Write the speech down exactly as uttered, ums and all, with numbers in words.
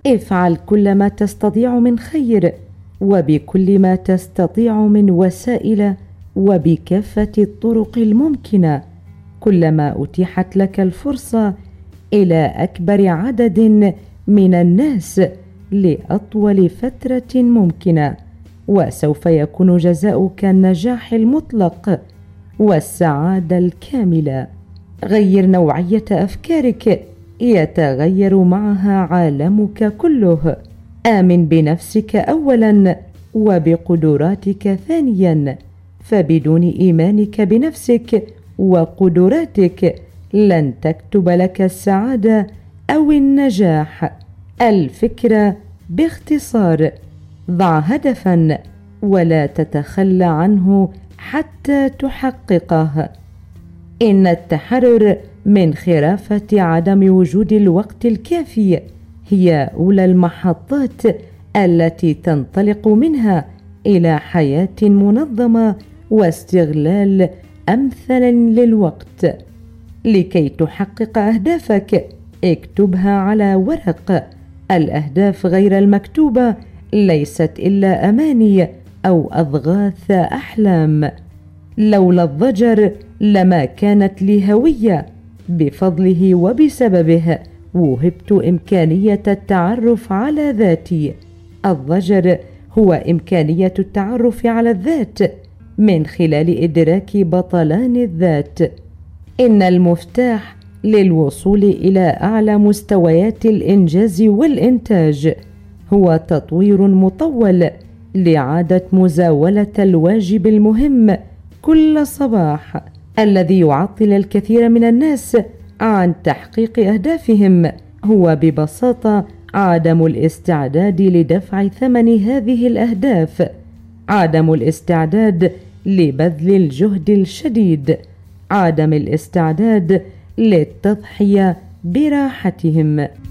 افعل كل ما تستطيع من خير، وبكل ما تستطيع من وسائل، وبكافة الطرق الممكنة، كلما أتيحت لك الفرصة إلى أكبر عدد من الناس لأطول فترة ممكنة، وسوف يكون جزاؤك النجاح المطلق والسعادة الكاملة. غير نوعية أفكارك يتغير معها عالمك كله. آمن بنفسك أولا وبقدراتك ثانيا، فبدون إيمانك بنفسك وقدراتك لن تكتب لك السعادة أو النجاح. الفكرة باختصار: ضع هدفا ولا تتخلى عنه حتى تحققه. إن التحرر من خرافة عدم وجود الوقت الكافي هي أولى المحطات التي تنطلق منها إلى حياة منظمة واستغلال أمثل للوقت. لكي تحقق أهدافك اكتبها على ورق. الأهداف غير المكتوبة ليست إلا أماني أو أضغاث أحلام. لولا الضجر لما كانت لي هوية. بفضله وبسببه وهبت إمكانية التعرف على ذاتي. الضجر هو إمكانية التعرف على الذات من خلال إدراك بطلان الذات. إن المفتاح للوصول إلى أعلى مستويات الإنجاز والإنتاج هو تطوير مطول لعادة مزاولة الواجب المهم كل صباح، الذي يعطل الكثير من الناس عن تحقيق أهدافهم هو ببساطة عدم الاستعداد لدفع ثمن هذه الأهداف، عدم الاستعداد لبذل الجهد الشديد، عدم الاستعداد للتضحية براحتهم.